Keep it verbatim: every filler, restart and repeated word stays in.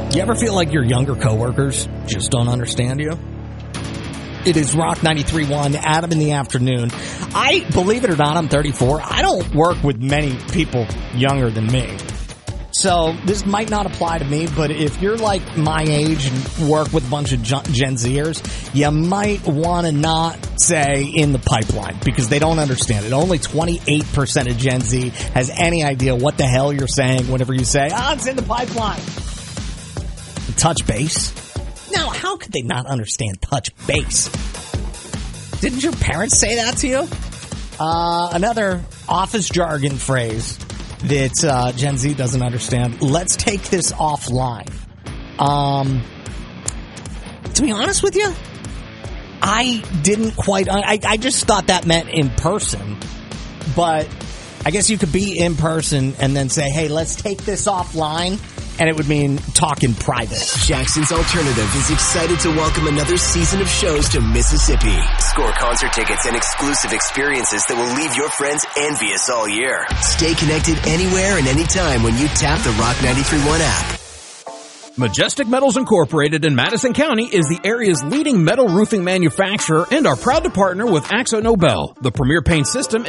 You ever feel like your younger coworkers just don't understand you? It is Rock ninety-three point one, Adam in the afternoon. I, believe it or not, I'm thirty-four. I don't work with many people younger than me. So this might not apply to me, but if you're like my age and work with a bunch of Gen Zers, you might want to not say in the pipeline because they don't understand it. Only twenty-eight percent of Gen Z has any idea what the hell you're saying whenever you say, ah, oh, it's in the pipeline. Touch base? Now, how could they not understand touch base? Didn't your parents say that to you? Uh, another office jargon phrase that uh, Gen Z doesn't understand. Let's take this offline. Um, to be honest with you, I didn't quite... I, I just thought that meant in person. But I guess you could be in person and then say, hey, let's take this offline. And it would mean talk in private. Jackson's Alternative is excited to welcome another season of shows to Mississippi. Score concert tickets and exclusive experiences that will leave your friends envious all year. Stay connected anywhere and anytime when you tap the Rock ninety-three point one app. Majestic Metals Incorporated in Madison County is the area's leading metal roofing manufacturer and are proud to partner with Axo Nobel, the premier paint system